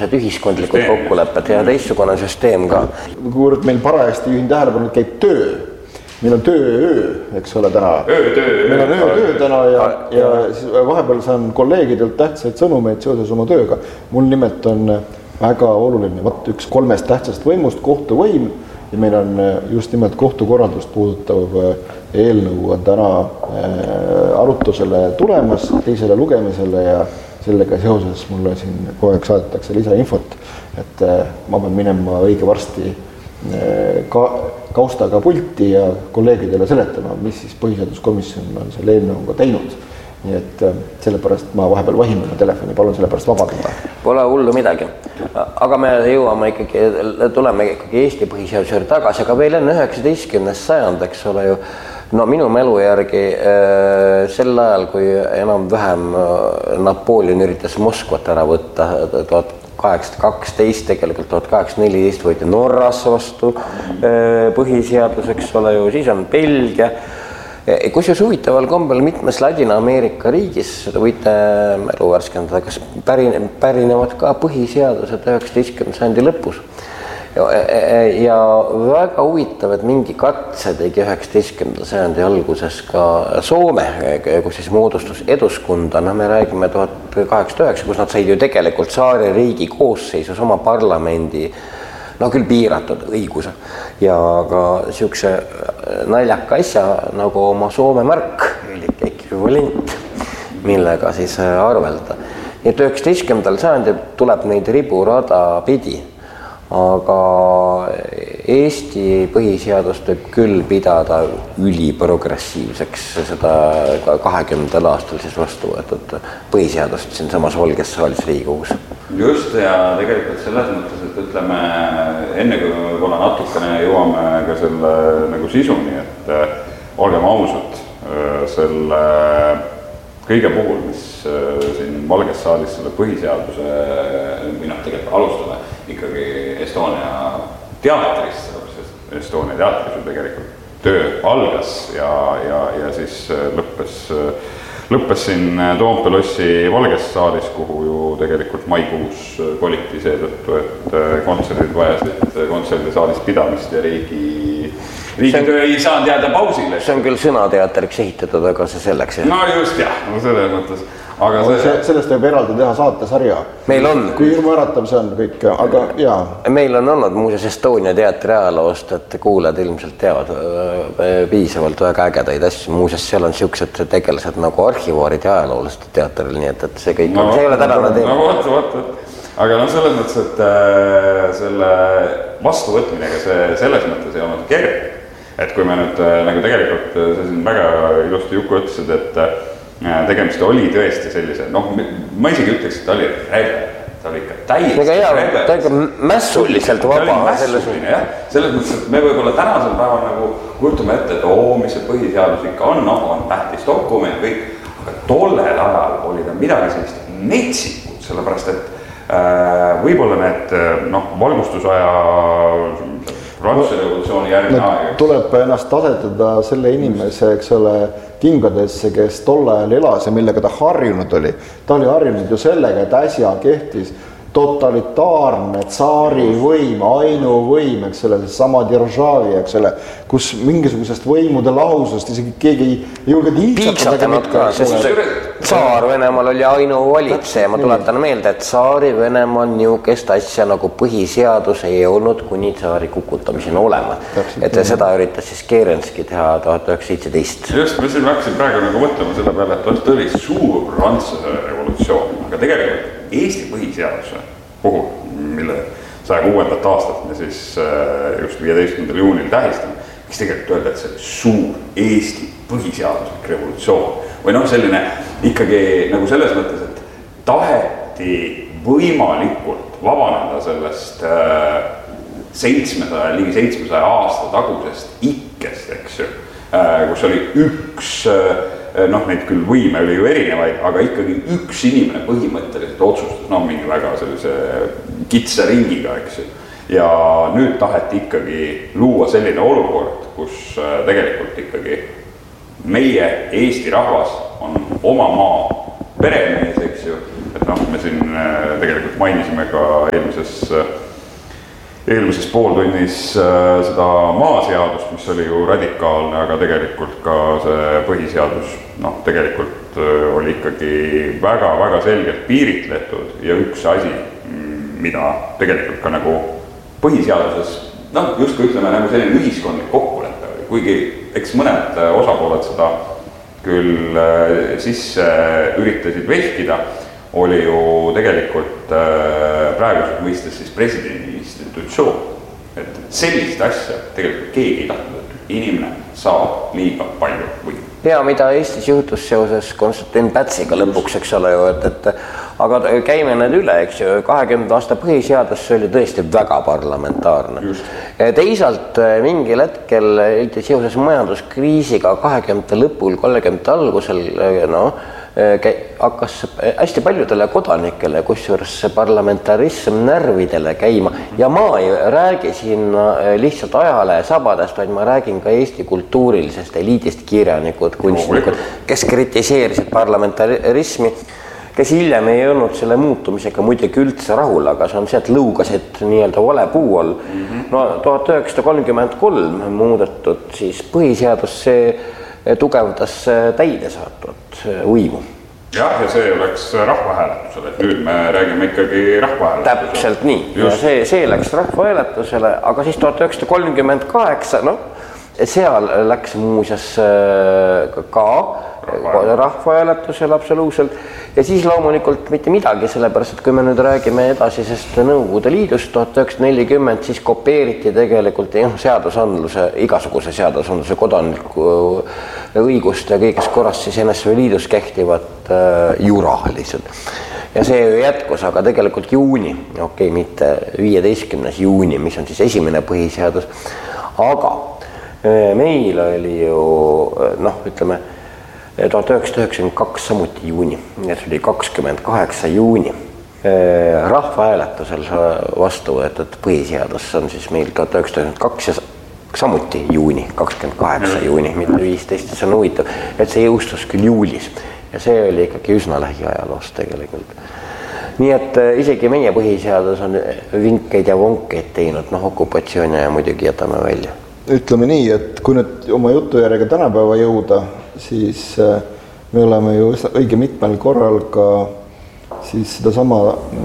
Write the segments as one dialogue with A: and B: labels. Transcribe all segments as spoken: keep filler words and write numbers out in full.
A: teistsugused ühiskondlikud kokkulepped ja teistsugune süsteem ka.
B: Kuivõrd meil parajasti juhin tähelepanu, et käib töö. Meil on töö-öö, eks ole täna.
C: Öö-töö.
B: Meil on öö-töö täna ja, ja siis vahepeal saan kolleegidelt tähtsaid sõnumeid seoses oma tööga. Mul nimelt on väga oluline, võt üks kolmest tähtsast võimust, kohtuvõim, ja meil on just nimelt kohtukorraldust puudutav eelnõu on täna arutusele tulemas, teisele lugemisele ja sellega seoses mulle siin kogu aeg saadetakse lisainfot, et ma pean minema õige varsti ka kaustaga pulti ja kolleegidele seletama, mis siis põhiseaduskomisjon on selle eelnõuga teinud. Nii et sellepärast ma vahepeal vahin oma telefoni, palun sellepärast vabandada.
A: Pole hullu midagi. Aga me jõuame ikkagi, tuleme ikkagi Eesti põhiseaduse juurde tagasi, aga veel enne üheksateistkümnes sajand, eks ole ju, no minu mälu järgi sel ajal, kui enam vähem Napoleon üritas Moskvat ära võtta, tuhat kaheksasada kaksteist, tegelikult tuhat kaheksasada neliteist võeti Norras vastu põhiseadus, eks ole ju, siis on Belgia. Kusjuures huvitaval kombel mitmes Ladina-Ameerika riigis, võite mälu värskendada, kas pärinevad ka põhiseadused üheksateistkümnenda sajandi lõpus. Ja väga huvitav, et mingi katse tegi üheksateistkümnenda sajandi alguses ka Soome, kus siis moodustus Eduskunta, no me räägime tuhat kaheksasada üheksa, kus nad said ju tegelikult saare riigi koosseisus oma parlamendi, no küll piiratud õiguse ja ka siukse naljaka asja nagu oma Soome märk, ekvivalent, millega siis arvelda. Nii et üheksateistkümnendal sajandil tuleb neid riburada pidi, aga Eesti põhiseadust võib küll pidada üliprogressiivseks seda kahekümnendal aastal siis vastu võetud põhiseadust siin samas Valges saalis Riigikogus.
C: Just ja tegelikult selles mõttes, et ütleme, enne kui me võib-olla natukene jõuame ka selle nagu sisuni, et olgem ausad selle kõige puhul, mis siin Valges saalis selle põhiseaduse, või noh, tegelikult alustame ikkagi Estonia teatrist, sellepärast Estonia teatris ju tegelikult töö algas ja, ja, ja siis lõppes, lõppes siin Toompea lossi Valges saalis, kuhu ju tegelikult maikuus koliti seetõttu, et kontserdid vajasid kontserdisaalis pidamist ja riigi, riigi töö ei saanud jääda pausile.
A: See on küll sõnateatriks ehitatud, aga see selleks.
C: No just jah, no selles mõttes. Aga
B: see, sellest võib eraldi teha saatesarja.
A: Meil on.
B: Kui hirmuäratav see on kõik, aga jaa.
A: Meil on olnud muuseas Estonia teatri ajaloost, et kuulajad ilmselt teavad piisavalt väga ägedaid asju. Muuseas seal on siuksed tegelased nagu arhivaarid ja ajaloolased teatril, nii et, et see kõik
C: no,
A: on, see ei ole tänane teema.
C: No vaata, vaata. Aga no selles mõttes, et äh, selle vastuvõtminega see selles mõttes ei olnud kerge. Et kui me nüüd äh, nagu tegelikult see siin väga ilusti Juku ütlesid, et äh, tegemist oli tõesti sellise, noh, ma isegi ütleks, et ta oli rebe, ta oli ikka täiesti rebe.
A: Ta ikka mässuliselt vaba.
C: Ta oli mässuline, jah. Selles mõttes, et me võib-olla tänasel päeval nagu kujutame ette, et oo, mis see põhiseadus ikka on, noh, on tähtis dokument, kõik, aga tollel ajal oli ta midagi sellist metsikut, sellepärast, et äh, võib-olla need, noh, valgustusaja Prantsuse revolutsiooni järgne aeg.
B: Tuleb ennast asetada selle inimese, eks ole, kingadesse, kes tol ajal elas ja millega ta harjunud oli. Ta oli harjunud ju sellega, et äsja kehtis totalitaarne tsaari võim, ainuvõim, eks ole, sama Diržavi, eks ole, kus mingisugusest võimude lahusust isegi keegi ei julge
A: tiiksatanud ka, sest tsaar Venemaal oli ainu valitseja. Ma tuletan meelde, et tsaari Venemaal niukest asja nagu põhiseadus ei olnud kuni tsaari kukutamiseni olema. Et seda üritas siis Kerenski teha tuhat üheksasada seitseteist.
C: Just, ma siin hakkasin praegu nagu mõtlema selle peale, et oli suur Prantsuse revolutsioon, aga tegelikult Eesti põhiseaduse puhul, mille saja kuuendat aastat me siis just viieteistkümnendal juunil tähistame, kes tegelikult öelda, et see suur Eesti põhiseaduslik revolutsioon või noh, selline ikkagi nagu selles mõttes, et taheti võimalikult vabaneda sellest seitsmesaja, ligi seitsmesaja aasta tagusest ikkest, eks ju, kus oli üks noh, neid küll võime oli ju erinevaid, aga ikkagi üks inimene põhimõtteliselt otsustas, noh, mingi väga sellise kitsa ringiga, eks ju. Ja nüüd taheti ikkagi luua selline olukord, kus tegelikult ikkagi meie Eesti rahvas on oma maa peremees, eks ju, et noh, me siin tegelikult mainisime ka eelmises, eelmises pooltunnis seda maaseadust, mis oli ju radikaalne, aga tegelikult ka see põhiseadus, noh, tegelikult oli ikkagi väga-väga selgelt piiritletud ja üks asi, mida tegelikult ka nagu põhiseaduses, noh, just kui ütleme nagu selline ühiskondlik kokkulepe, kuigi eks mõned osapooled seda küll sisse üritasid vehkida, oli ju tegelikult praeguses mõistes siis presidendi institutsioon. Et sellist asja tegelikult keegi ei tahtnud, et inimene saab liiga palju või.
A: Ja mida Eestis juhtus seoses Konstantin Pätsiga lõpuks, eks ole ju, et, et aga käime need üle, eks ju, kahekümnenda aasta põhiseadus oli tõesti väga parlamentaarne. Just. Teisalt mingil hetkel seoses majanduskriisiga kahekümnendate lõpul, kolmekümnendate algusel, no, hakkas hästi paljudele kodanikele, kusjuures see parlamentarism närvidele käima ja ma ei räägi siin lihtsalt ajalehe sabadest, vaid ma räägin ka Eesti kultuurilisest eliidist, kirjanikud, kunstnikud, kes kritiseerisid parlamentarismi, kes hiljem ei olnud selle muutumisega muidugi üldse rahul, aga see on see, et lõugasid nii-öelda vale puu all. No tuhat üheksasada kolmkümmend kolm muudetud siis põhiseadus, see tugevdas täidesaatvat võimu.
C: Jah, ja see oleks rahvahääletusele, et nüüd me räägime ikkagi rahvahääletusele.
A: Täpselt nii, ja see, see läks rahvahääletusele, aga siis tuhat üheksasada kolmkümmend kaheksa, no, seal läks muuseas ka rahvahääletusele absoluutselt ja siis loomulikult mitte midagi, sellepärast, et kui me nüüd räägime edasisest Nõukogude Liidust tuhat üheksasada nelikümmend, siis kopeeriti tegelikult jah, seadusandluse, igasuguse seadusandluse kodaniku õigust ja kõiges korras siis N S V Liidus kehtivat äh, jura lihtsalt. Ja see jätkus, aga tegelikult juuni, okei, okay, mitte viieteistkümnes juuni, mis on siis esimene põhiseadus, aga meil oli ju, noh, ütleme, tuhat üheksasada üheksakümmend kaks samuti juuni, see oli kakskümmend kaheksa juuni. Rahvahääletusel vastu võetud põhiseadus on siis meil tuhat üheksasada üheksakümmend kaks ja samuti juuni, kakskümmend kaheksa juuni, mitte viisteist, see on huvitav, et see jõustus küll juulis ja see oli ikkagi üsna lähiajaloos tegelikult. Nii et isegi meie põhiseadus on vinkeid ja vonkeid teinud, noh, okupatsiooni ja muidugi jätame välja.
B: Ütleme nii, et kui nüüd oma jutu järjega tänapäeva jõuda, siis me oleme ju õige mitmel korral ka siis seda sama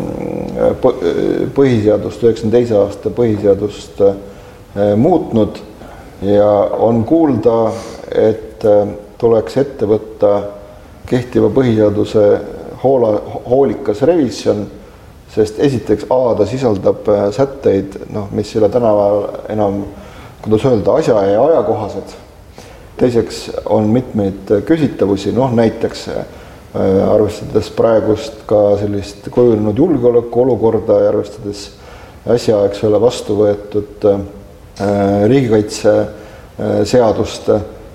B: põhiseadust, üheksakümne teise aasta põhiseadust muutnud ja on kuulda, et tuleks ette võtta kehtiva põhiseaduse hoola, hoolikas revisjon, sest esiteks A, ta sisaldab sätteid, noh, mis ei ole tänaval enam, kuidas öelda, asja ja ajakohased. Teiseks on mitmeid küsitavusi, noh, näiteks arvestades praegust ka sellist kujunenud julgeoleku olukorda ja arvestades asja, eks ole, vastu võetud riigikaitse seadust,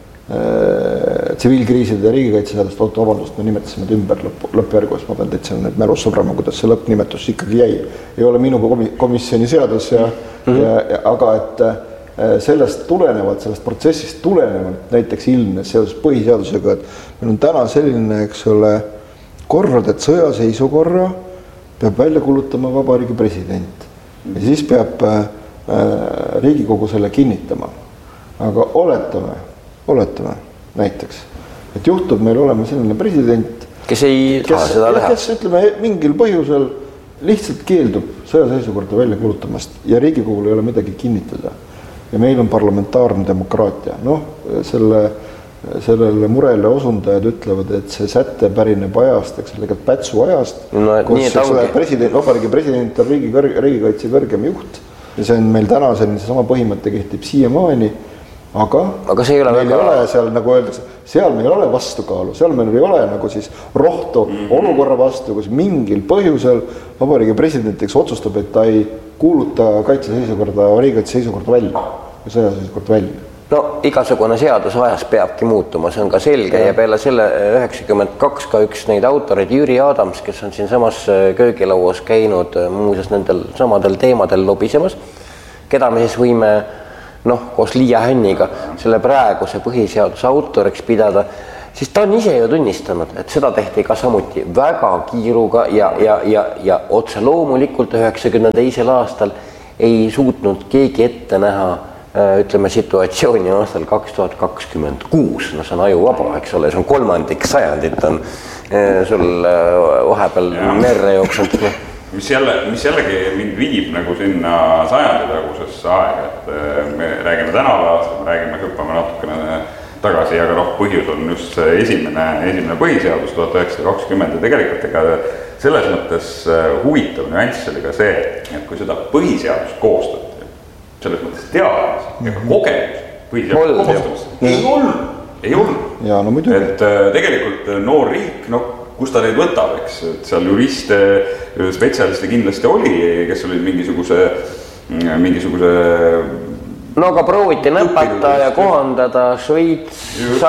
B: tsiviilkriiside ja riigikaitse seadust, oota, vabandust, me nimetasime ümber lõpp, lõppjärgus, ma pean teid nüüd märus sõbrama, kuidas see lõppnimetus ikkagi jäi. Ei ole minu komisjoni seadus, ja, mm-hmm. ja, ja, aga et sellest tulenevalt, sellest protsessist tulenevalt näiteks ilmnes seoses põhiseadusega, et meil on täna selline, eks ole, korrad, et sõjaseisukorra peab välja kuulutama Vabariigi president ja siis peab äh, Riigikogu selle kinnitama. Aga oletame, oletame näiteks, et juhtub meil olema selline president,
A: kes ei taha seda teha.
B: Kes, ütleme, mingil põhjusel lihtsalt keeldub sõjaseisukorda välja kuulutamast ja Riigikogul ei ole midagi kinnitada. Ja meil on parlamentaarne demokraatia. Noh, selle, sellele murele osundajad ütlevad, et see sätte pärineb ajast, eks sellega Pätsu ajast, no, kus selle president, Vabariigi president on riigi, riigikaitse kõrgem juht ja see on meil täna selline sama põhimõte kehtib siiamaani, aga, aga see ei ole, meil väga... ei ole seal, nagu öeldakse, seal meil ei ole vastukaalu, seal meil ei ole nagu siis rohtu mm-hmm. olukorra vastu, kus mingil põhjusel Vabariigi presidentiks otsustab, et ta ei kuuluta kaitseseisukorda, riigikaitse seisukorda välja ja sõjaseisukorda välja.
A: No igasugune seadus ajas peabki muutuma, see on ka selge ja, ja peale selle üheksakümmend kaks ka üks neid autoreid Jüri Adams, kes on siin samas köögilauas käinud muuseas nendel samadel teemadel lobisemas, keda me siis võime noh, koos Liia Hänniga selle praeguse põhiseaduse autoriks pidada, siis ta on ise ju tunnistanud, et seda tehti ka samuti väga kiiruga ja, ja, ja, ja otse loomulikult üheksakümne teisel aastal ei suutnud keegi ette näha ütleme situatsiooni aastal kaks tuhat kakskümmend kuus, no see on ajuvaba, eks ole, see on kolmandik sajandit on sul vahepeal merre jooksnud.
C: Mis, jälle, mis jällegi mind viib nagu sinna sajandi tagusesse aega, et me räägime tänaval aastal, me räägime, hüppame natukene tagasi, aga noh, põhjus on just see esimene, esimene põhiseadus tuhat üheksasada kakskümmend ja tegelikult ega selles mõttes huvitav nüanss oli ka see, et kui seda põhiseadust koostati, selles mõttes teadmas ja ka kogemus põhiseaduse koostamist ei olnud, ei olnud.
B: Ja, no muidugi.
C: Et tegelikult noor riik, no kus ta neid võtab, eks, et seal juriste, spetsialiste kindlasti oli, kes olid mingisuguse, mingisuguse
A: no aga prooviti näpata ja kohandada Šveits,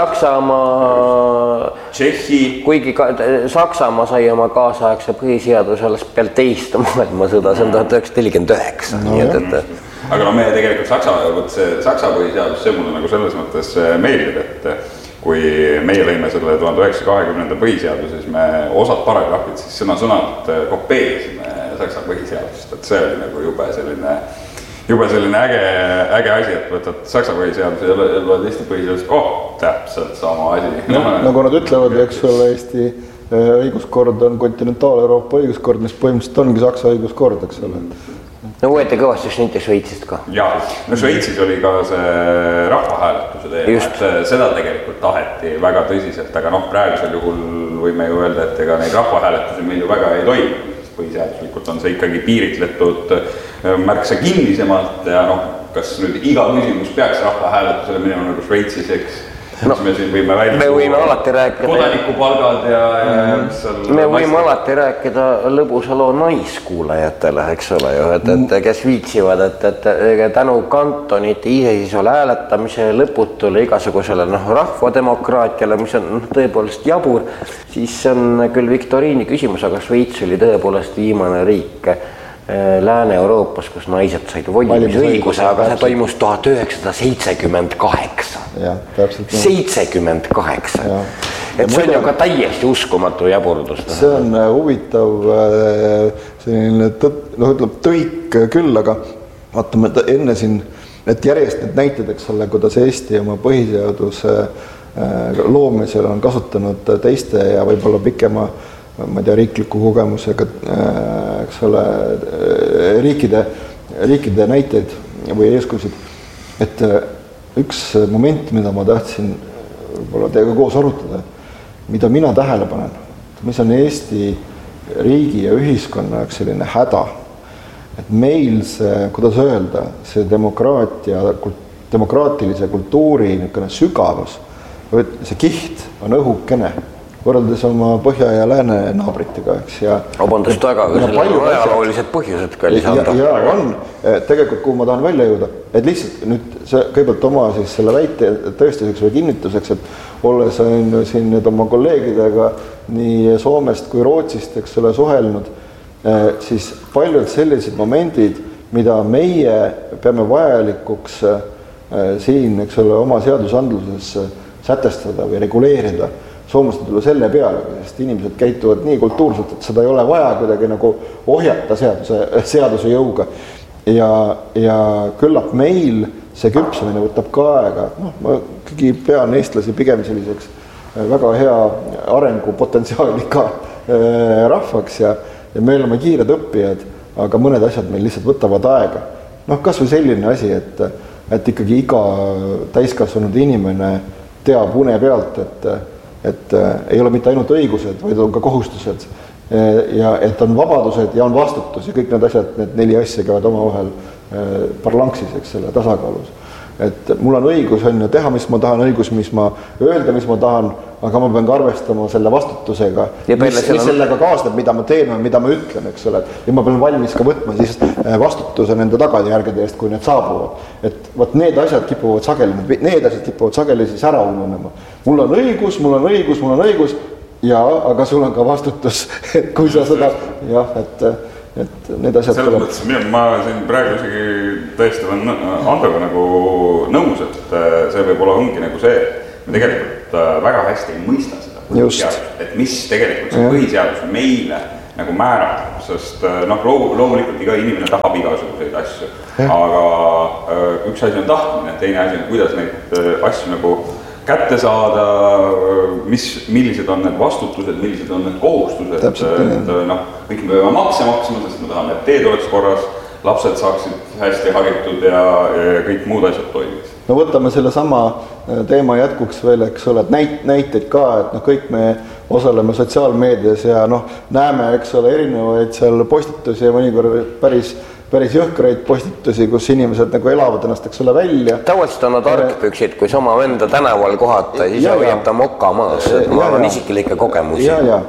A: Saksamaa,
C: Tšehhi.
A: Kuigi ka, Saksamaa sai oma kaasaegse põhiseaduse alles peal teist maailmasõda, see on tuhat üheksasada nelikümmend üheksa.
C: No, nii et, et aga no me tegelikult Saksa, see Saksa põhiseadus, see mulle nagu selles mõttes meeldib, et kui meie lõime selle tuhande üheksasaja kahekümnenda põhiseaduse, siis me osad paragrahvid siis sõna-sõnalt kopeerisime Saksa põhiseadust, et see oli nagu jube selline, jube selline äge, äge asi, et võtad Saksa põhiseaduse ja loed Eesti põhiseadust, oh, täpselt sama asi.
B: No, nagu nad ütlevad, eks ole, Eesti õiguskord on kontinentaal-Euroopa õiguskord, mis põhimõtteliselt ongi Saksa õiguskord, eks ole.
A: No võeti kõvasti šnitte Šveitsist ka.
C: Jaa, no Šveitsis oli ka see rahvahääletuse teema, et seda tegelikult taheti väga tõsiselt, aga noh, praegusel juhul võime ju öelda, et ega neid rahvahääletusi meil ju väga ei toimu. Põhiseaduslikult on see ikkagi piiritletud märksa kinnisemalt ja noh, kas nüüd iga küsimus peaks rahvahääletusele minema nagu Šveitsis, eks? No, me siin võime välja
A: me võime alati rääkida
C: kodanikupalgad ja, ja mis seal
A: me võime alati rääkida lõbusa loo naiskuulajatele, eks ole ju, et, et kes viitsivad, et, et tänu kantonite iseseisvale hääletamise lõputule igasugusele noh, rahvademokraatiale, mis on noh, tõepoolest jabur, siis on küll viktoriini küsimus, aga Šveits oli tõepoolest viimane riik Lääne-Euroopas, kus naised said valimisõiguse, aga see toimus tuhat üheksasada seitsekümmend kaheksa. seitsekümmend kaheksa. Et see on ju ka täiesti uskumatu jaburdus.
B: See on huvitav selline no, ütleb, tõik küll, aga vaatame enne siin, et järjest need näited, eks ole, kuidas Eesti oma põhiseaduse loomisel on kasutanud teiste ja võib-olla pikema ma ei tea, riikliku kogemusega, eks ole, riikide, riikide näiteid või eeskusid. Et üks moment, mida ma tahtsin võib-olla teiega koos arutada, mida mina tähele panen, mis on Eesti riigi ja ühiskonna selline häda, et meil see, kuidas öelda, see demokraatia, demokraatilise kultuuri sügavus, see kiht on õhukene, võrreldes oma põhja ja lääne naabritega, eks, ja
A: vabandust väga, aga selle on ajaloolised põhjused ka lisanda.
B: Ja, ja on, tegelikult kuhu ma tahan välja jõuda, et lihtsalt nüüd see kõigepealt oma siis selle väite tõestuseks või kinnituseks, et olles siin nüüd oma kolleegidega nii Soomest kui Rootsist, eks ole, suhelnud, siis paljud sellised momendid, mida meie peame vajalikuks siin, eks ole, oma seadusandluses sätestada või reguleerida, soomlased tuleb selle peale, sest inimesed käituvad nii kultuurselt, et seda ei ole vaja kuidagi nagu ohjata seaduse, seaduse jõuga. Ja, ja küllap meil see küpsamine võtab ka aega. No, ma ikkagi pean eestlasi pigem selliseks väga hea arengupotentsiaaliga rahvaks ja, ja me oleme kiired õppijad, aga mõned asjad meil lihtsalt võtavad aega. Noh, kas või selline asi, et, et ikkagi iga täiskasvanud inimene teab une pealt, et et ei ole mitte ainult õigused, vaid on ka kohustused ja et on vabadused ja on vastutus ja kõik need asjad, need neli asja käivad omavahel parlanksis, eks selle tasakaalus. Et mul on õigus on ju teha, mis ma tahan, õigus, mis ma öelda, mis ma tahan, aga ma pean ka arvestama selle vastutusega, mis, mis sellega kaasneb, mida ma teen või mida ma ütlen, eks ole. Ja ma pean valmis ka võtma siis vastutuse nende tagajärgede eest, kui need saabuvad. Et võt need asjad kipuvad sageli, need asjad kipuvad sageli siis ära ununema. Mul on õigus, mul on õigus, mul on õigus ja, aga sul on ka vastutus, et kui sa seda, jah, et et need asjad
C: selles mõttes, ma siin praegu isegi tõesti olen Andoga nagu nõus, et see võib olla ongi nagu see, me tegelikult väga hästi ei mõista seda põhiseadust, et mis tegelikult see põhiseadus meile nagu määrab, sest noh, loomulikult iga inimene tahab igasuguseid asju, aga üks asi on tahtmine, teine asi on, kuidas neid asju nagu kätte saada, mis, millised on need vastutused, millised on need kohustused, et noh, kõik me peame makse maksma, sest me tahame, et teed oleks korras, lapsed saaksid hästi haritud ja, ja kõik muud asjad toimiks.
B: No võtame selle sama teema jätkuks veel, eks ole, et näit, näiteid ka, et noh, kõik me osaleme sotsiaalmeedias ja noh, näeme, eks ole, erinevaid seal postitusi ja mõnikord päris päris jõhkraid postitusi, kus inimesed nagu elavad ennast, eks ole, välja.
A: Tavaliselt on nad argpüksid, kui sama venda tänaval kohata, siis ja, hoiab ta moka maas. Ma olen isiklikke kogemusi.
B: Ja, ja.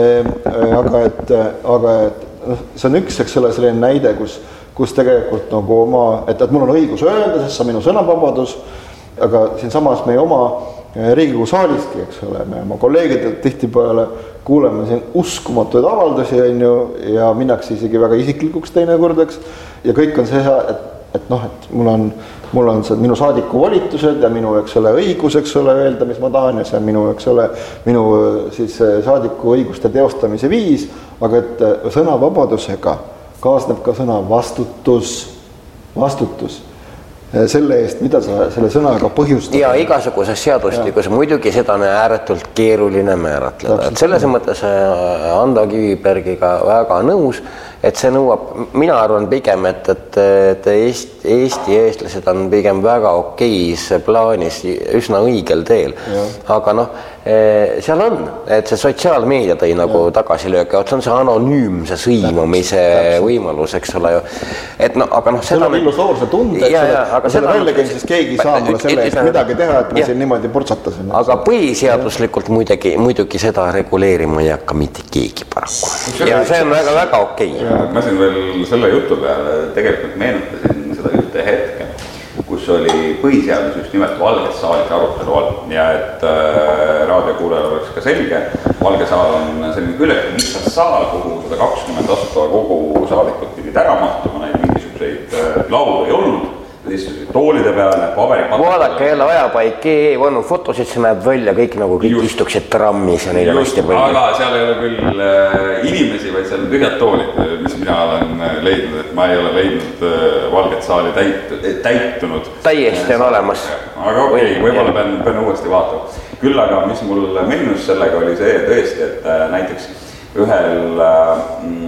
B: Aga, et, aga et, see on üks, eks ole, selline näide, kus, kus tegelikult nagu oma, et, et mul on õigus öelda, sest see on minu sõnavabadus, aga siin samas meie oma Riigikogu saaliski, eks ole, me oma kolleegidelt tihtipeale kuuleme siin uskumatuid avaldusi on ju, ja minnakse isegi väga isiklikuks teinekordeks ja kõik on see, et, et noh, et mul on, mul on see minu saadiku volitused ja minu, eks ole, õigus, eks ole, öelda, mis ma tahan ja see on minu, eks ole, minu siis saadiku õiguste teostamise viis, aga et sõnavabadusega kaasneb ka sõna vastutus, vastutus selle eest, mida sa selle sõnaga põhjustad.
A: Ja igasuguses seadustikus ja. Muidugi seda on ääretult keeruline määratleda. Et selles mõttes Ando Kivibergiga väga nõus, et see nõuab, mina arvan pigem, et, et, et Eesti, Eesti eestlased on pigem väga okeis plaanis, üsna õigel teel. Ja. Aga noh, seal on, et see sotsiaalmeedia tõi nagu ja. Tagasilööke, et see on see anonüümse sõimamise täpselt. Võimalus, eks ole ju. Et no, aga noh,
B: seda... Sul on illusoorse tunde, eks ole, ja selle välja käin, siis keegi saa mulle selle eest midagi teha, et ma siin niimoodi purtsatasin.
A: Aga põhiseaduslikult muidugi, muidugi seda reguleerima ei hakka mitte keegi paraku. Ja see on väga, väga okei.
C: Ma siin veel selle jutu peale tegelikult meenutasin seda ühte hetke, kus oli põhiseadus just nimelt Valges saalis arutelu all ja et äh, raadiokuulajal oleks ka selge, Valge saal on selline külek, lihtsalt saal, kuhu sada kakskümmend astutava kogu saadikut pidid ära mahtuma, neid mingisuguseid äh, laudu ei olnud. Istusid toolide peale, need paberid...
A: Vaadake jälle ajapaik, ei olnud fotosid, see näeb välja kõik nagu kõik just, istuksid trammis ja neil on hästi palju.
C: Aga seal ei ole küll äh, inimesi, vaid seal on tühjad toolid, mis mina olen leidnud, et ma ei ole leidnud äh, Valget saali täit, täitunud.
A: Täiesti on olemas.
C: Aga okei, okay, võib-olla pean, pean uuesti vaatama. Küll aga, mis mul mennus sellega oli see tõesti, et äh, näiteks ühel... Äh,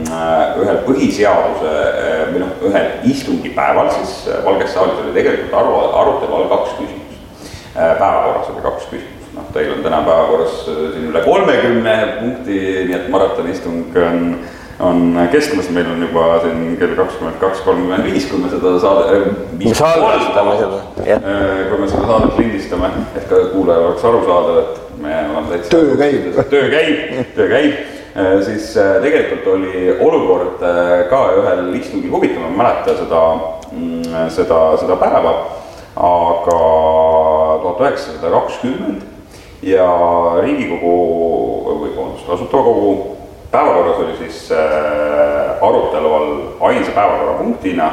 C: ühel põhiseaduse või noh, ühel istungipäeval siis Valges saalis oli tegelikult aru, arutelu all kaks küsimus. Päevakorras oli kaks küsimus. Noh, teil on täna päevakorras siin üle kolmekümne punkti, nii et maratonistung on, on keskmas. Meil on juba siin kell kakskümmend kaks kolmkümmend viis, kui me seda saade...
A: Me saadestame seda.
C: Kui me seda saadet lindistame, et ka kuulaja oleks aru saada, et me oleme täitsa...
B: Töö käib.
C: Töö käib, töö käib. Siis tegelikult oli olukord ka ühel istungil huvitav, ma mäleta seda, seda, seda päeva, aga tuhat üheksasada kakskümmend ja Riigikogu või asutava kogu päevakorras oli siis arutelu all ainsa päevakorrapunktina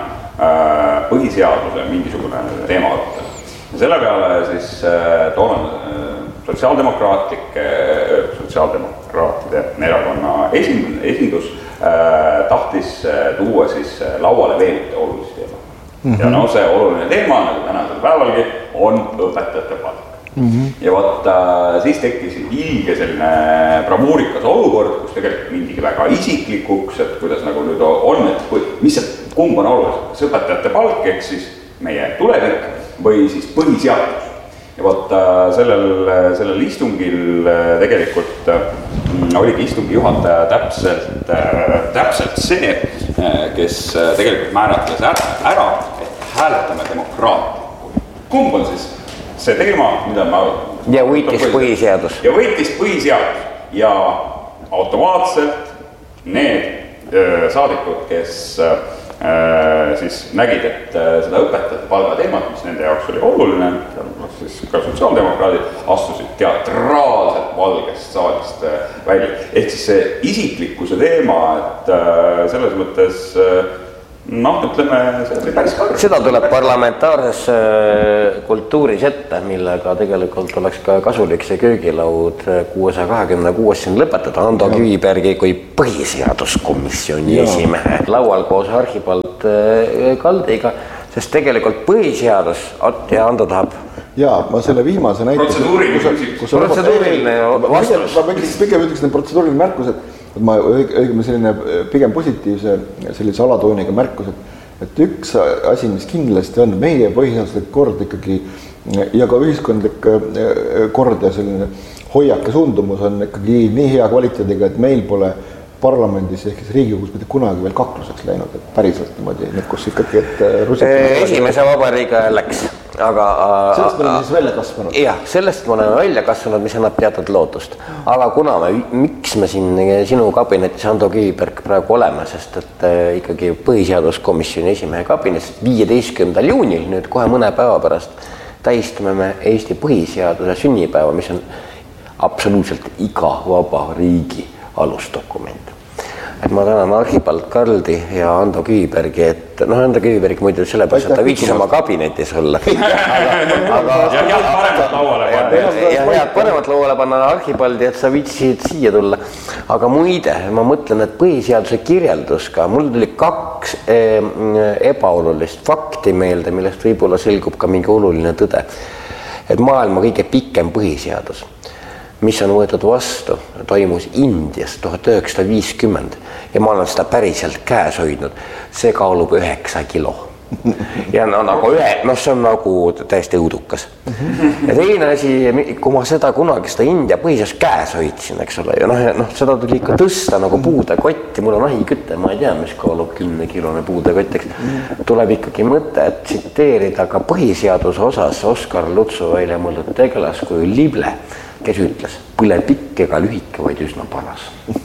C: põhiseaduse mingisugune teema arutelu. Ja selle peale siis toonane sotsiaaldemokraatlik, sotsiaaldemokraatide erakonna esindus äh, tahtis tuua siis lauale veel ühte olulist teema. Mm-hmm. Ja no see oluline teema, nagu tänasel päevalgi, on õpetajate palk. Mm-hmm. Ja võt äh, siis tekkis ilge selline bravuurikas olukord, kus tegelikult mindigi väga isiklikuks, et kuidas nagu nüüd on, et kui, mis see, kumb on oluline, kas õpetajate palk, ehk siis meie tulevik või siis põhiseadus. Ja võt sellel, sellel istungil tegelikult oligi istungi juhataja täpselt, täpselt see, kes tegelikult määratles ära, ära, et hääletame demokraatlikult. Kumb on siis see teema, mida ma...
A: Ja võitis põhiseadus.
C: Ja võitis põhiseadus. Ja automaatselt need saadikud, kes... siis nägid, et seda õpetajate palga teemat, mis nende jaoks oli oluline, siis ka sotsiaaldemokraadid astusid teatraalselt Valgest saalist välja. Ehk siis see isiklikkuse teema, et selles mõttes noh, ütleme, see oli päris karm.
A: Seda tuleb parlamentaarses kultuuris ette, millega tegelikult oleks ka kasulik see köögilaud kuuesaja kahekümne kuues siin lõpetada. Ando Kivibergi kui põhiseaduskomisjoni ja. esimehe laual koos Archibald Kaldiga, sest tegelikult põhiseadus ja Ando tahab.
B: Jaa, ma selle viimase näite...
C: Protseduuriline
A: küsimus. Protseduuriline vastus.
B: Ma pigem ütleks need protseduuriline märkus, et et ma õigem selline pigem positiivse sellise alatooniga märkus, et, et üks asi, mis kindlasti on meie põhiseaduslik kord ikkagi ja ka ühiskondlik kord ja selline hoiak ja suundumus on ikkagi nii hea kvaliteediga, et meil pole parlamendis ehk siis Riigikogus mitte kunagi veel kakluseks läinud, et päriselt niimoodi, kus ikkagi, et
A: rusik... Esimese vabariiga läks, aga...
B: Sellest me oleme siis välja kasvanud.
A: Jah, sellest me oleme välja kasvanud, mis annab teatud lootust. Aga kuna me, miks me siin sinu kabinetis Ando Kiviberg praegu oleme, sest et ikkagi põhiseaduskomisjoni esimehe kabinetis viieteistkümnendal juunil, nüüd kohe mõne päeva pärast, tähistame me Eesti põhiseaduse sünnipäeva, mis on absoluutselt iga vaba riigi alusdokument. Et ma tänan Archibald Kaldi ja Ando Kivibergi, et noh, Ando Kiviberg muidu sellepärast, et ta viitsis oma kabinetis olla.
C: Aga, ja head paremat lauale panna.
A: Ja head paremat lauale panna Archibaldi, et sa viitsisid siia tulla. Aga muide, ma mõtlen, et põhiseaduse kirjeldus ka, mul tuli kaks ebaolulist fakti meelde, millest võib-olla selgub ka mingi oluline tõde. Et maailma kõige pikem põhiseadus, mis on võetud vastu, toimus Indias tuhat üheksasada viiskümmend ja ma olen seda päriselt käes hoidnud. See kaalub üheksa kilo. Ja no, nagu ühe, no see on nagu täiesti õudukas. Ja teine asi, kui ma seda kunagi seda India põhiseadust käes hoidsin, eks ole, ja noh, noh, seda tuli ikka tõsta nagu puudekotti, mul on ahikütte, ma ei tea, mis kaalub kümne kilone puudekott, eks. Tuleb ikkagi mõte, et tsiteerida ka põhiseaduse osas Oskar Lutsu välja mõeldud tegelas kui Lible, kes ütles, põle pikk ega lühike, vaid üsna paras.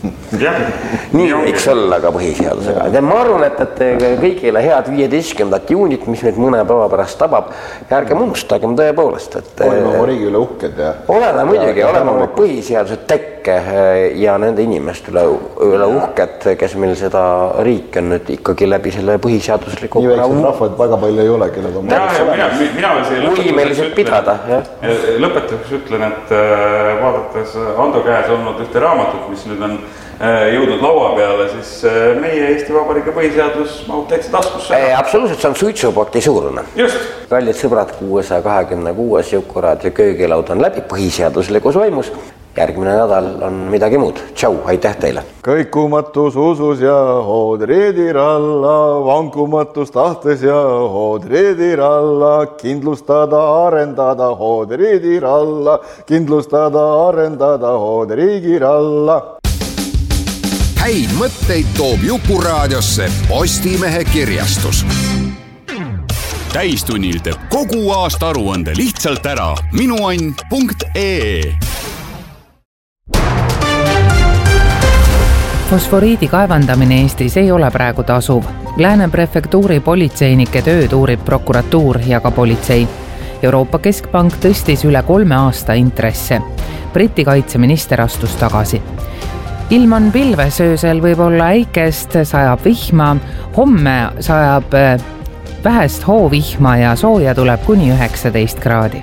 A: Nii võiks olla ka põhiseadusega. Ja ma arvan, et, et kõigile head viieteistkümnendat juunit, mis meid mõne päeva pärast tabab, ja ärgem unustagem tõepoolest. Et,
B: oleme oma riigi üle uhked. Ja,
A: oleme muidugi, oleme oma põhiseaduse tekke ja nende inimeste üle, üle uhked, kes meil seda riik on nüüd ikkagi läbi selle põhiseadusliku.
B: Nii väiksed rahvad väga palju ei ole, kellel on
A: võimelised pidada.
C: Lõpetuseks ütlen, et vaadates Ando käes olnud ühte raamatut, mis nüüd on jõudnud laua peale, siis meie Eesti Vabariigi põhiseadus mahub täitsa taskusse.
A: Absoluutselt, see on suitsupakti suurune.
C: Just.
A: Kallid sõbrad, kuuesaja kahekümne kuues Jukuraadio köögilaud on läbi põhiseaduslikus vaimus. Järgmine nädal on midagi muud. Tšau, aitäh teile.
B: Kõikumatus usus ja hood reediralla, vankumatus tahtes ja hood reediralla, kindlustada, arendada hood reediralla, kindlustada, arendada hood riigiralla.
D: Häid mõtteid toob Jukuraadiosse Postimehe kirjastus. Täistunnil teeb kogu aasta aruande lihtsalt ära minuann punkt ee.
E: Fosforiidi kaevandamine Eestis ei ole praegu tasuv. Lääne prefektuuri politseinike tööd uurib prokuratuur ja ka politsei. Euroopa Keskpank tõstis üle kolme aasta intresse. Briti kaitseminister astus tagasi. Ilm on pilves, öösel võib olla äikest, sajab vihma, homme sajab vähest hoovihma ja sooja tuleb kuni üheksateist kraadi.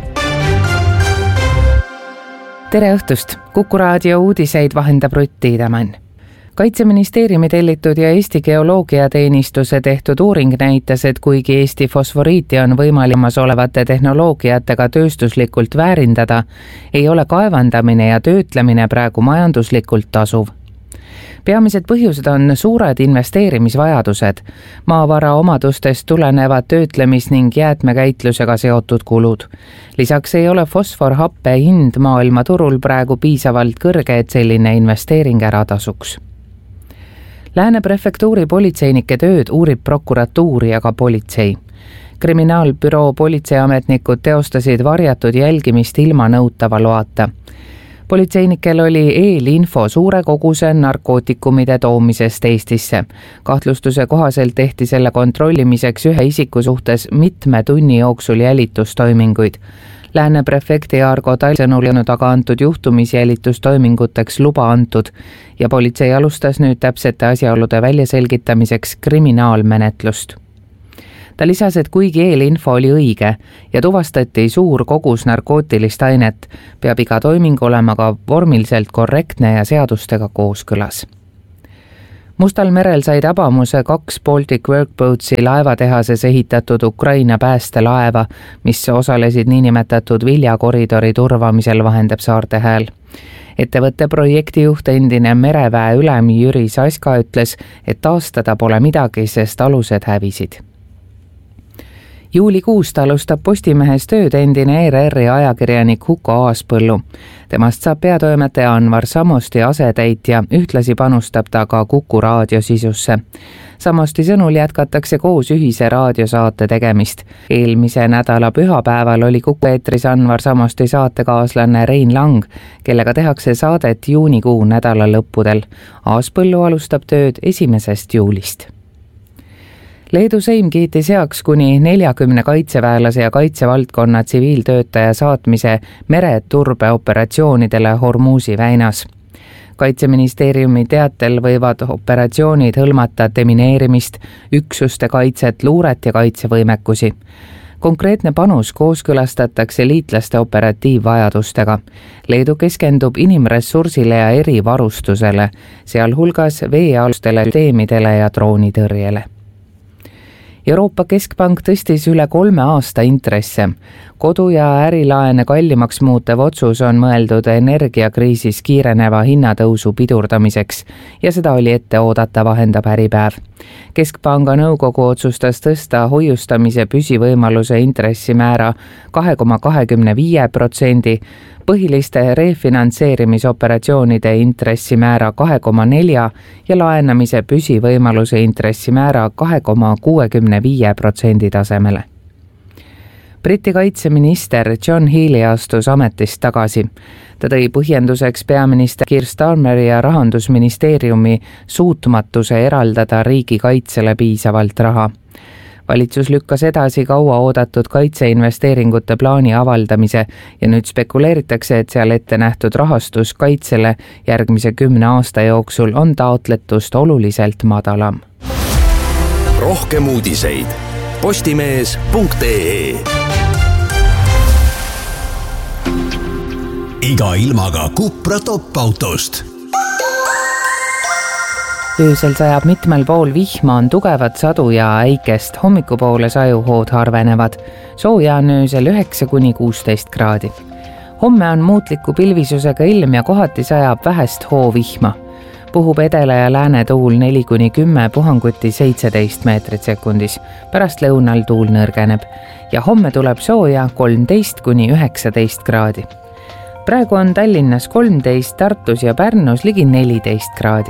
E: Tere õhtust! Kuku raadio uudiseid vahendab Rutt Tiidemann. Kaitseministeeriumi tellitud ja Eesti geoloogiateenistuse tehtud uuring näitas, et kuigi Eesti fosforiiti on võimalimas olevate tehnoloogiatega tööstuslikult väärindada, ei ole kaevandamine ja töötlemine praegu majanduslikult tasuv. Peamised põhjused on suured investeerimisvajadused, maavara omadustest tulenevad töötlemis- ning jäätmekäitlusega seotud kulud. Lisaks ei ole fosforhappe hind maailma turul praegu piisavalt kõrge, et selline investeering ära tasuks. Lääne prefektuuri politseinike tööd uurib prokuratuur ja ka politsei. Kriminaalbüroo politseiametnikud teostasid varjatud jälgimist ilma nõutava loata. Politseinikel oli eelinfo suure koguse narkootikumide toomisest Eestisse. Kahtlustuse kohaselt tehti selle kontrollimiseks ühe isiku suhtes mitme tunni jooksul jälitustoiminguid. Lääne prefekti Argo Tall sõnul on aga antud juhtumis jälitustoiminguteks luba antud ja politsei alustas nüüd täpsete asjaolude väljaselgitamiseks kriminaalmenetlust. Ta lisas, et kuigi eelinfo oli õige ja tuvastati suur kogus narkootilist ainet, peab iga toiming olema ka vormiliselt korrektne ja seadustega kooskõlas. Mustal merel sai tabamuse kaks Baltic Workboatsi laevatehases ehitatud Ukraina päästelaeva, mis osalesid niinimetatud viljakoridori turvamisel, vahendab Saarte Hääl. Ettevõtte projektijuht endine mereväe ülem Jüri Saska ütles, et taastada pole midagi, sest alused hävisid. Juulikuust alustab Postimehes tööd endine E R R-i ajakirjanik Huko Aaspõllu. Temast saab peatoimetaja Anvar Samosti asetäitja, ühtlasi panustab ta ka Kuku raadiosisusse. Samosti sõnul jätkatakse koos ühise raadiosaate tegemist. Eelmise nädala pühapäeval oli Kuku eetris Anvar Samosti saatekaaslane Rein Lang, kellega tehakse saadet juunikuu nädala lõppudel. Aaspõllu alustab tööd esimesest juulist. Leedu Seim kiitis heaks kuni neljakümne kaitseväelase ja kaitsevaldkonna tsiviiltöötaja saatmise mereturbeoperatsioonidele Hormuzi väinas. Kaitseministeeriumi teatel võivad operatsioonid hõlmata demineerimist, üksuste kaitset, luuret ja kaitsevõimekusi. Konkreetne panus kooskõlastatakse liitlaste operatiivvajadustega. Leedu keskendub inimressursile ja erivarustusele, sealhulgas veealustele süsteemidele ja droonitõrjele. Euroopa Keskpank tõstis üle kolme aasta intresse. Kodu- ja ärilaene kallimaks muutev otsus on mõeldud energiakriisis kiireneva hinnatõusu pidurdamiseks ja seda oli ette oodata, vahendab Äripäev. Keskpanga nõukogu otsustas tõsta hoiustamise püsivõimaluse intressimäära kahe koma kahekümne viie protsendi, põhiliste refinantseerimisoperatsioonide intressimäära kahe koma nelja ja laenamise püsivõimaluse intressimäära kahe koma kuuekümne viie protsendi tasemele. Briti kaitseminister John Healey astus ametist tagasi. Ta tõi põhjenduseks peaminister Keir Starmeri ja rahandusministeeriumi suutmatuse eraldada riigikaitsele piisavalt raha. Valitsus lükkas edasi kaua oodatud kaitseinvesteeringute plaani avaldamise ja nüüd spekuleeritakse, et seal ette nähtud rahastus kaitsele järgmise kümne aasta jooksul on taotletust oluliselt madalam.
F: Rohkem uudiseid postimees punkt ee. Iga ilmaga Cupra top-autost.
E: Öösel sajab mitmel pool vihma, on tugevat sadu ja äikest, hommikupoole sajuhood harvenevad. Sooja on öösel üheksa kuni kuusteist kraadi. Homme on muutliku pilvisusega ilm ja kohati sajab vähest hoovihma. Puhub edela ja lääne tuul neli kuni kümme, puhanguti seitseteist meetrit sekundis. Pärast lõunal tuul nõrgeneb ja homme tuleb sooja kolmteist kuni üheksateist kraadi. Praegu on Tallinnas kolmteist, Tartus ja Pärnus ligi neliteist kraadi.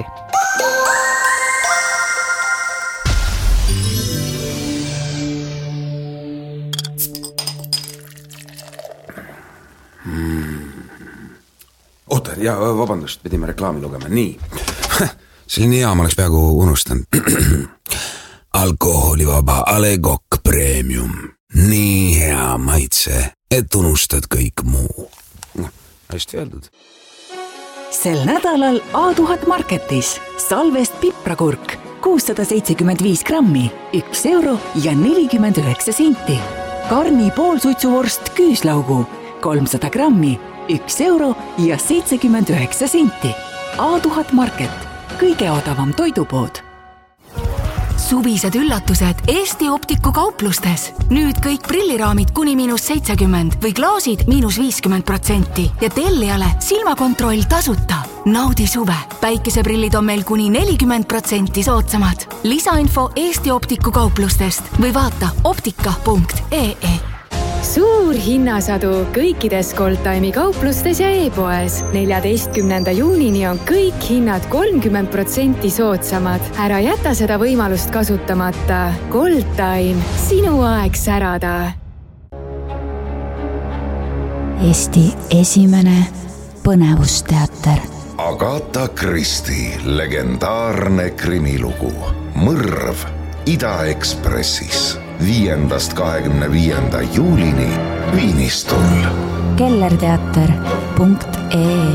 G: Oota, ja vabandust, pidime reklaami lugema. Nii, selline hea, ma oleks peaaegu unustanud. Alkoholivaba Alegok Premium. Nii hea maitse, et unustad kõik muu. No, hästi öeldud.
H: Sel nädalal A tuhat Marketis salvest piprakurk kuussada seitsekümmend viis grammi, üks euro ja nelikümmend üheksa senti. Karni poolsuitsuvorst küüslaugu kolmsada grammi, üks euro ja seitsekümmend üheksa senti. A tuhat Market, kõige odavam toidupood.
I: Suvised üllatused Eesti Optiku kauplustes. Nüüd kõik prilliraamid kuni miinus seitsekümmend või klaasid miinus viiskümmend protsenti ja tellijale silmakontroll tasuta. Naudi suve. Päikeseprillid on meil kuni nelikümmend protsenti soodsamad. Lisainfo Eesti Optiku kauplustest või vaata optika punkt ee.
J: Suur hinnasadu kõikides Goldtime'i kauplustes ja e-poes. neljateistkümnenda juunini on kõik hinnad kolmkümmend protsenti soodsamad. Ära jäta seda võimalust kasutamata. Goldtime, sinu aeg särada.
K: Eesti esimene põnevusteater.
L: Agatha Christie legendaarne krimilugu Mõrv Ida Ekspressis. viiendast kahekümne viienda juulini Viinistul.
K: kellerteater punkt ee.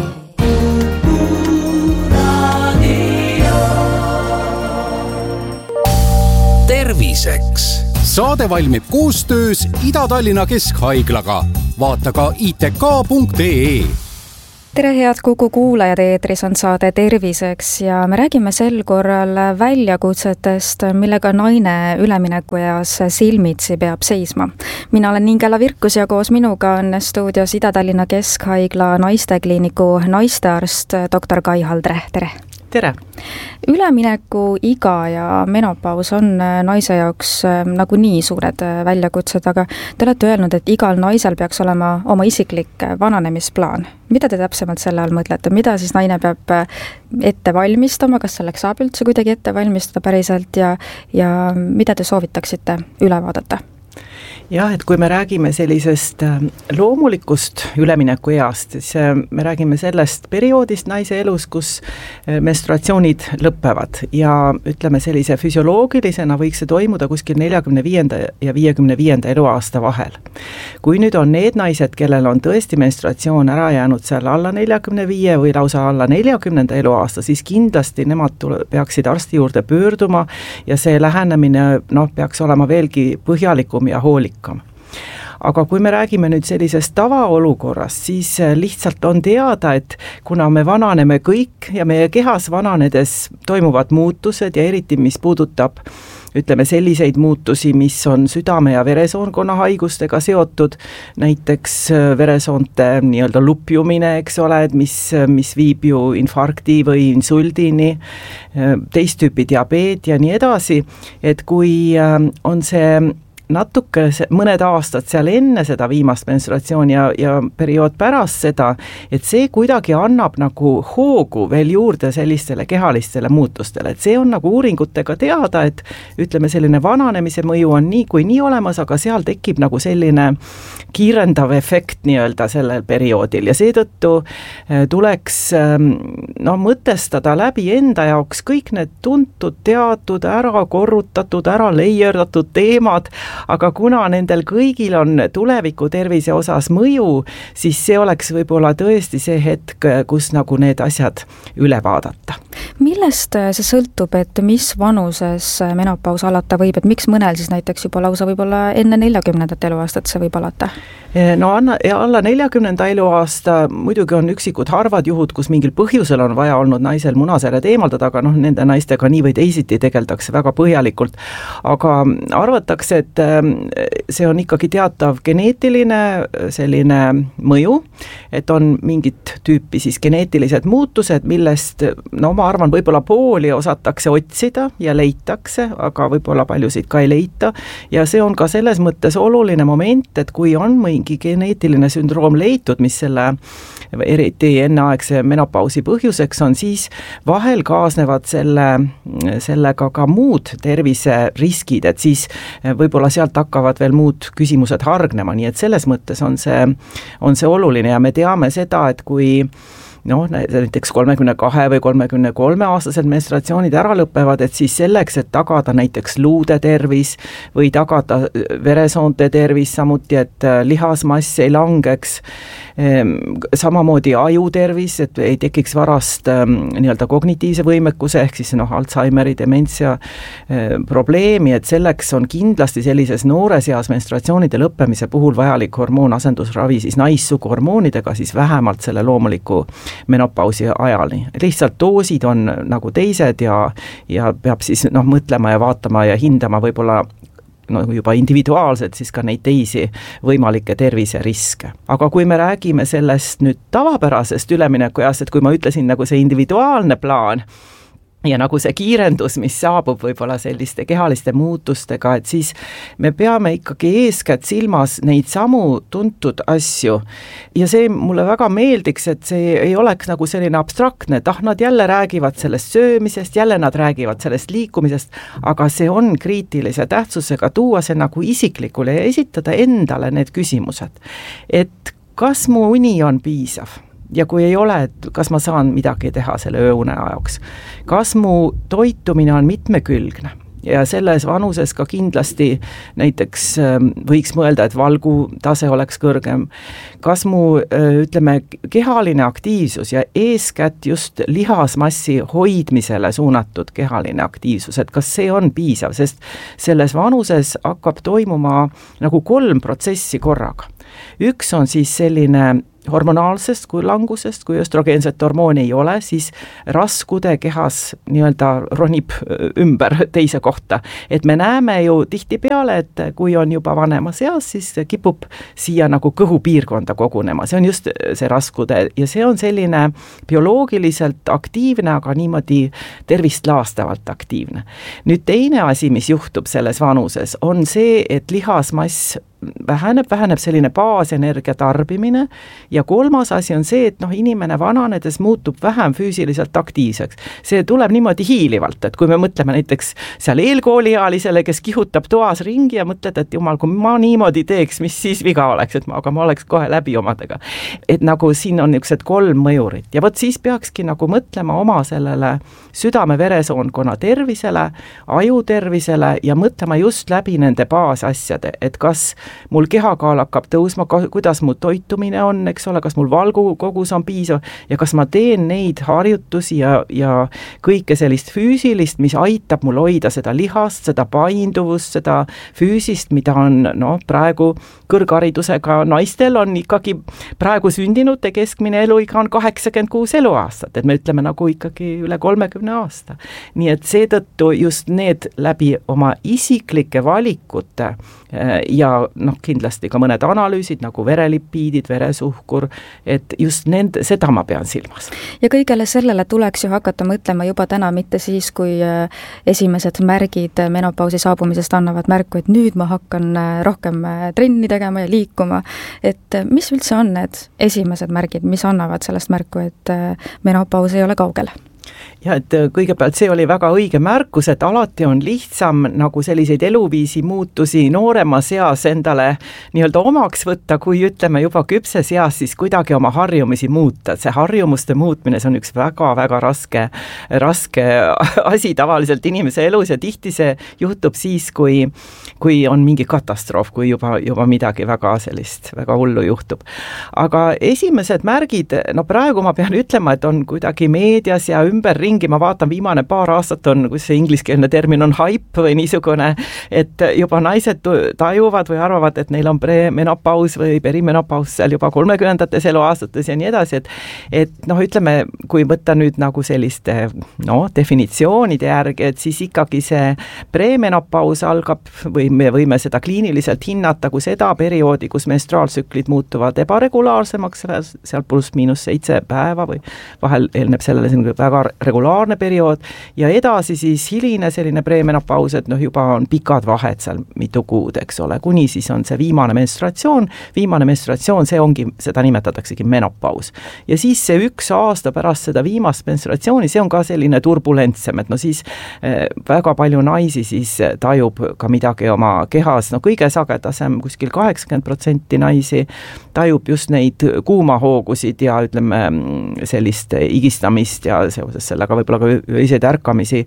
F: terviseks.
D: Saade valmib koostöös Ida-Tallinna Keskhaiglaga. Vaata ka i t k punkt ee.
M: Tere head Kuku kuulajad, eetris on saade Terviseks ja me räägime sel korral väljakutsetest, millega naine üleminekueas silmitsi peab seisma. Mina olen Ingela Virkus ja koos minuga on stuudios Ida-Tallinna Keskhaigla naistekliiniku naistearst doktor Kai Haldre. Tere!
E: Tere! Ülemineku
M: iga ja menopaus on naise jaoks nagu nii suured väljakutsed, aga te olete öelnud, et igal naisel peaks olema oma isiklik vananemisplaan. Mida te täpsemalt selle all mõtlete? Mida siis naine peab ette valmistama, kas selleks saab üldse kuidagi ette valmistada päriselt ja, ja mida te soovitaksite üle vaadata?
E: Jah, et kui me räägime sellisest loomulikust ülemineku east, siis me räägime sellest perioodist naise elus, kus menstruatsioonid lõppevad ja ütleme sellise füsioloogilisena võiks see toimuda kuskil neljakümne viienda ja viiekümne viienda eluaasta vahel. Kui nüüd on need naised, kellel on tõesti menstruatsioon ära jäänud seal alla neljakümne viie või lausa alla neljakümnenda eluaasta, siis kindlasti nemad peaksid arsti juurde pöörduma ja see lähenemine no, peaks olema veelgi põhjalikum ja hoolik. Aga kui me räägime nüüd sellisest tavaolukorrast, siis lihtsalt on teada, et kuna me vananeme kõik ja meie kehas vananedes toimuvad muutused ja eriti mis puudutab ütleme selliseid muutusi, mis on südame- ja veresoonkonna haigustega seotud, näiteks veresoonte nii-öelda lupjumine, eks ole, mis, mis viib ju infarkti või insuldini, teist tüüpi diabeet ja nii edasi, et kui on see natuke mõned aastad seal enne seda viimast menstruatsiooni ja, ja periood pärast seda, et see kuidagi annab nagu hoogu veel juurde sellistele kehalistele muutustele, et see on nagu uuringutega teada, et ütleme selline vananemise mõju on nii kui nii olemas, aga seal tekib nagu selline kiirendav efekt nii-öelda sellel perioodil ja seetõttu tuleks no, mõtestada läbi enda jaoks kõik need tuntud, teatud, ära korrutatud, ära leierdatud teemad, aga kuna nendel kõigil on tuleviku tervise osas mõju, siis see oleks võib-olla tõesti see hetk, kus nagu need asjad üle vaadata.
M: Millest see sõltub, et mis vanuses menopaus alata võib, et miks mõnel siis näiteks juba lausa võib-olla enne neljakümnendat eluaastat see võib alata?
E: No anna, ja alla neljakümnenda eluaasta muidugi on üksikud harvad juhud, kus mingil põhjusel on vaja olnud naisel munasääred eemaldada, aga noh, nende naistega nii või teisiti tegeldakse väga põhjalikult. Aga arvatakse, et see on ikkagi teatav geneetiline selline mõju, et on mingit tüüpi siis geneetilised muutused, millest, no ma arvan, võib-olla pooli osatakse otsida ja leitakse, aga võib-olla paljusid ka ei leita ja see on ka selles mõttes oluline moment, et kui on mõni geneetiline sündroom leitud, mis selle eriti enneaegse menopausi põhjuseks on, siis vahel kaasnevad selle, sellega ka muud terviseriskid, et siis võib-olla sealt hakkavad veel muud küsimused hargnema, nii et selles mõttes on see, on see oluline ja me teame seda, et kui noh, näiteks kolmekümne kahe või kolmekümne kolme aastased menstruatsioonid ära lõpevad, et siis selleks, et tagada näiteks luude tervis või tagada veresoonte tervis, samuti, et lihasmass ei langeks, samamoodi aju tervis, et ei tekiks varast nii-öelda kognitiivse võimekuse ehk siis noh, Alzheimeri, dementsia probleemi, et selleks on kindlasti sellises noores eas menstruatsioonide lõppemise puhul vajalik hormoonasendusravi siis naissugu hormoonidega, siis vähemalt selle loomuliku menopausi ajal. Lihtsalt doosid on nagu teised ja, ja peab siis noh, mõtlema ja vaatama ja hindama võib-olla no juba individuaalselt siis ka neid teisi võimalikke terviseriske. Aga kui me räägime sellest nüüd tavapärasest üleminekuajast, et kui ma ütlesin nagu see individuaalne plaan, ja nagu see kiirendus, mis saabub võib-olla selliste kehaliste muutustega, et siis me peame ikkagi eeskätt silmas neid samu tuntud asju. Ja see mulle väga meeldiks, et see ei oleks nagu selline abstraktne, et ah, nad jälle räägivad sellest söömisest, jälle nad räägivad sellest liikumisest, aga see on kriitilise tähtsusega tuua see nagu isiklikule ja esitada endale need küsimused. Et kas mu uni on piisav? Ja kui ei ole, et kas ma saan midagi teha selle ööune ajaks, kas mu toitumine on mitmekülgne
N: ja selles vanuses ka kindlasti näiteks võiks mõelda, et valgu tase oleks kõrgem. Kas mu, ütleme, kehaline aktiivsus ja eeskätt just lihasmassi hoidmisele suunatud kehaline aktiivsus, et kas see on piisav, sest selles vanuses hakkab toimuma nagu kolm protsessi korraga. Üks on siis selline hormonaalsest kui langusest, kui östrogeenset hormooni ei ole, siis raskude kehas nii-öelda ronib ümber teise kohta. Et me näeme ju tihtipeale, et kui on juba vanemas eas, siis kipub siia nagu kõhupiirkonda kogunema. See on just see raskude ja see on selline bioloogiliselt aktiivne, aga niimoodi tervist laastavalt aktiivne. Nüüd teine asi, mis juhtub selles vanuses, on see, et lihasmass väheneb, väheneb selline baasenergia tarbimine ja kolmas asi on see, et noh, inimene vananedes muutub vähem füüsiliselt aktiivseks. See tuleb niimoodi hiilivalt, et kui me mõtleme näiteks seal eelkooliealisele, kes kihutab toas ringi ja mõtled, et jumal, kui ma niimoodi teeks, mis siis viga oleks, et ma, aga ma oleks kohe läbi omadega. Et nagu siin on niisugused kolm mõjurit ja võt siis peakski nagu mõtlema oma sellele südame-veresoonkonna tervisele, aju tervisele ja mõtlema just läbi nende baasasjade, et kas mul kehakaal hakkab tõusma, kuidas mu toitumine on, eks ole, kas mul valgu kogus on piisav ja kas ma teen neid harjutusi ja, ja kõike sellist füüsilist, mis aitab mul hoida seda lihast, seda painduvust, seda füüsist, mida on no, praegu kõrgharidusega naistel on ikkagi praegu sündinute keskmine eluiga on kaheksakümmend kuus eluaastat, et me ütleme nagu ikkagi üle kolmekümne aasta. Nii et seetõttu just need läbi oma isiklike valikute ja noh, kindlasti ka mõned analüüsid nagu verelipiidid, veresuhkur, et just nende, seda ma pean silmas.
M: Ja kõigele sellele tuleks ju hakata mõtlema juba täna, mitte siis, kui esimesed märgid menopausi saabumisest annavad märku, et nüüd ma hakkan rohkem trenni tegema ja liikuma. Et mis üldse on need esimesed märgid, mis annavad sellest märku, et menopaus ei ole kaugele?
N: Ja et kõigepealt see oli väga õige märkus, et alati on lihtsam nagu selliseid eluviisi muutusi nooremas eas endale nii-öelda omaks võtta, kui ütleme juba küpses eas, siis kuidagi oma harjumisi muuta. See harjumuste muutmine, see on üks väga-väga raske, raske asi tavaliselt inimese elus ja tihti see juhtub siis, kui, kui on mingi katastroof, kui juba, juba midagi väga sellist, väga hullu juhtub. Aga esimesed märgid, no praegu ma pean ütlema, et on kuidagi meedias ja ümber ringi, ma vaatan viimane paar aastat on, kus see ingliskeelne termin on hype või niisugune, et juba naised tajuvad või arvavad, et neil on premenopaus või perimenopaus seal juba kolmekümnendates eluaastates ja nii edasi, et, et noh, ütleme, kui võtta nüüd nagu selliste no, definitsioonide järgi, et siis ikkagi see premenopaus algab või me võime seda kliiniliselt hinnata kui seda perioodi, kus menstruaaltsüklid muutuvad ebaregulaarsemaks, seal pluss miinus seitse päeva või vahel eelneb sellele väga regulaarne periood ja edasi siis hiline selline premenopaus, et noh, juba on pikad vahed seal mitu kuud, eks ole, kuni siis on see viimane menstruatsioon, viimane menstruatsioon, see ongi, seda nimetataksegi menopaus. Ja siis see üks aasta pärast seda viimast menstruatsiooni, see on ka selline turbulentsem, et no siis eh, väga palju naisi siis tajub ka midagi oma kehas, no kõige sagedasem kuskil kaheksakümmend protsenti naisi tajub just neid kuumahoogusid ja ütleme sellist igistamist ja seoses sellega võib-olla ka öiseid ärkamisi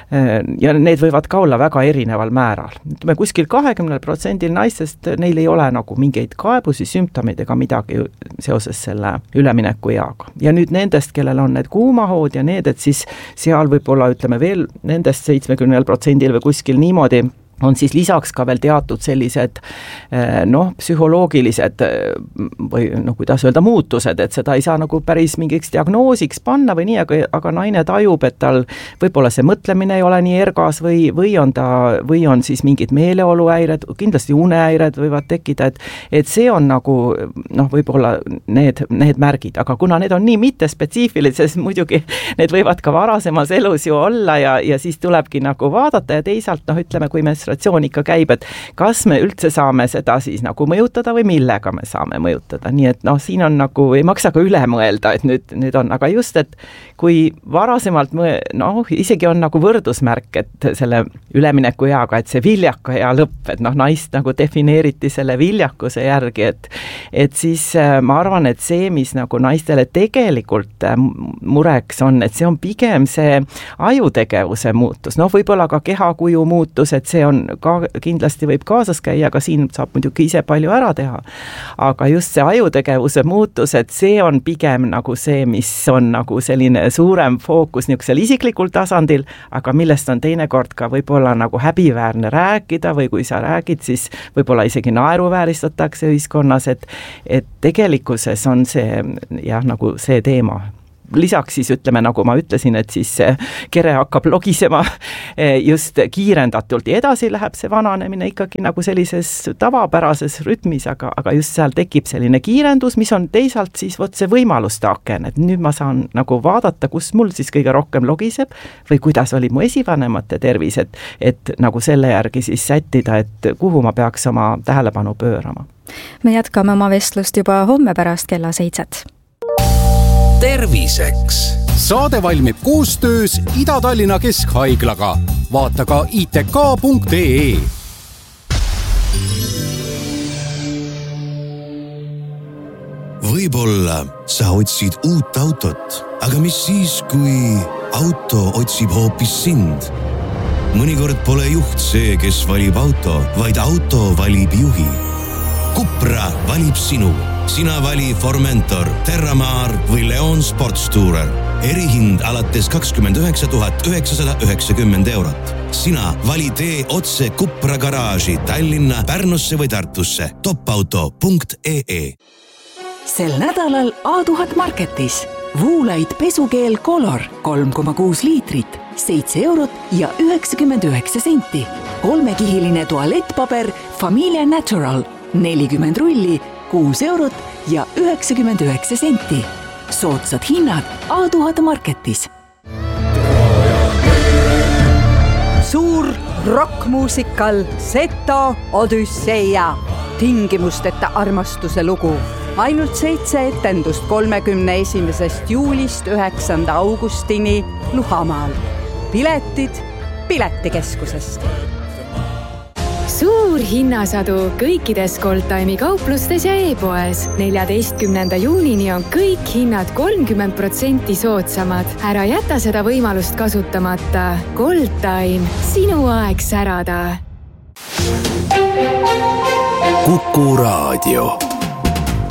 N: ja need võivad ka olla väga erineval määral. Ütleme, kuskil kahekümne protsendil naistest neil ei ole nagu mingeid kaebusi, sümptomeid ega midagi seoses selle ülemineku eaga. Ja nüüd nendest, kellel on need kuumahood ja need, et siis seal võib-olla ütleme veel nendest seitsmekümnel protsendil või kuskil niimoodi on siis lisaks ka veel teatud sellised noh, psühholoogilised või no kuidas öelda muutused, et seda ei saa nagu päris mingiks diagnoosiks panna või nii, aga, aga naine tajub, et tal võib-olla see mõtlemine ei ole nii ergas või, või on ta, või on siis mingid meeleoluhäired, kindlasti unehäired võivad tekkida, et, et see on nagu noh, võib-olla need, need märgid, aga kuna need on nii mittespetsiifilised, siis muidugi need võivad ka varasemas elus ju olla ja, ja siis tulebki nagu vaadata ja teisalt noh, ütleme, kui me demonstratsioon ikka käib, et kas me üldse saame seda siis nagu mõjutada või millega me saame mõjutada, nii et noh, siin on nagu, ei maksa ka üle mõelda, et nüüd, nüüd on, aga just, et kui varasemalt mõ-, noh, isegi on nagu võrdusmärk, et selle ülemineku eaga, et see viljaka ea lõpp, et noh, naist nagu defineeriti selle viljakuse järgi, et et siis ma arvan, et see, mis nagu naistele tegelikult mureks on, et see on pigem see ajutegevuse muutus, noh, võib-olla ka kehakuju muutus, et see on ka kindlasti võib kaasas käia, aga siin saab muidugi ise palju ära teha. Aga just see ajutegevuse muutus, et see on pigem nagu see, mis on nagu selline suurem fookus niisugusel isiklikul tasandil, aga millest on teinekord ka võib-olla nagu häbiväärne rääkida või kui sa räägid, siis võib-olla isegi naeruvääristatakse ühiskonnas, et, et tegelikkuses on see jah, nagu see teema. Lisaks siis ütleme, nagu ma ütlesin, et siis kere hakkab logisema just kiirendatult ja edasi läheb see vananemine ikkagi nagu sellises tavapärases rütmis, aga, aga just seal tekib selline kiirendus, mis on teisalt siis vot see võimaluste aken, et nüüd ma saan nagu vaadata, kus mul siis kõige rohkem logiseb või kuidas oli mu esivanemate tervis, et, et nagu selle järgi siis sättida, et kuhu ma peaks oma tähelepanu pöörama.
M: Me jätkame oma vestlust juba homme pärast kella seitset.
F: Terviseks.
D: Saade valmib koostöös Ida-Tallinna Keskhaiglaga. Vaata ka I T K punkt E E.
G: Võib-olla sa otsid uut autot, aga mis siis, kui auto otsib hoopis sind? Mõnikord pole juht see, kes valib auto, vaid auto valib juhi. Cupra valib sinu. Sina vali Formentor, Terramar või Leon Sportstourer. Erihind alates kakskümmend üheksa tuhat üheksasada üheksakümmend eurot. Sina vali tee otse Cupra garaaži Tallinna, Pärnusse või Tartusse. topauto punkt E E.
H: Sel nädalal A tuhat Marketis. Woolite pesukeel Color kolm koma kuus liitrit, seitse eurot ja üheksakümmend üheksa senti. Kolmekihiline tualettpaber Familia Natural, nelikümmend rulli, kuus eurot ja üheksakümmend üheksa senti. Soodsad hinnad A tuhat Marketis.
O: Suur rockmuusikal Seto Odüsseia. Tingimusteta armastuse lugu. Ainult seitse etendust kolmekümne esimesest juulist üheksanda augustini Luhamaal. Piletid Piletikeskusest.
J: Suur hinnasadu kõikides Goldtime'i kauplustes ja e-poes. neljateistkümnenda juunini on kõik hinnad kolmkümmend protsenti soodsamad. Ära jäta seda võimalust kasutamata. Goldtime, sinu aeg särada.
F: Kuku Raadio.